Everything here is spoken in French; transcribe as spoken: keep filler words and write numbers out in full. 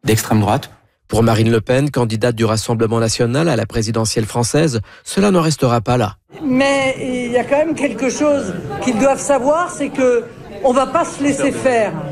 d'extrême droite. Pour Marine Le Pen, candidate du Rassemblement national à la présidentielle française, cela n'en restera pas là. Mais il y a quand même quelque chose qu'ils doivent savoir, c'est que on va pas se laisser faire.